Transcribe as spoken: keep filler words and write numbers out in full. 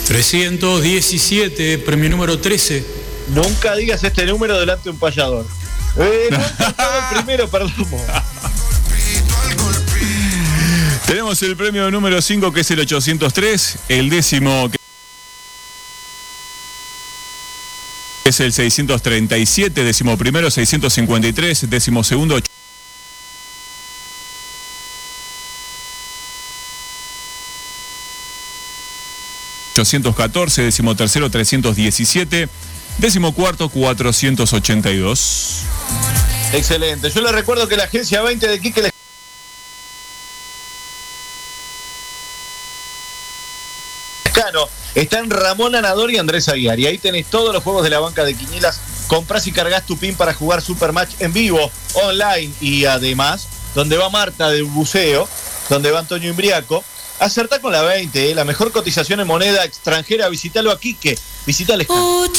trescientos diecisiete, premio número trece. Nunca digas este número delante de un payador. Eh, no, el primero, perdón. Tenemos el premio número cinco, que es el ochocientos tres, el décimo, que es el seiscientos treinta y siete, décimo primero seiscientos cincuenta y tres, décimo segundo ochocientos catorce, décimo tercero trescientos diecisiete, décimo cuarto cuatrocientos ochenta y dos. Excelente. Yo les recuerdo que la agencia veinte de Quique Lescano está en Ramón Anador y Andrés Aguiar. Y ahí tenés todos los juegos de la banca de quinielas. Comprás y cargas tu pin para jugar Supermatch en vivo, online. Y además, donde va Marta de buceo, donde va Antonio Imbriaco. Acertá con la veinte, ¿eh? La mejor cotización en moneda extranjera. Visítalo a Quique. Visita Lescano.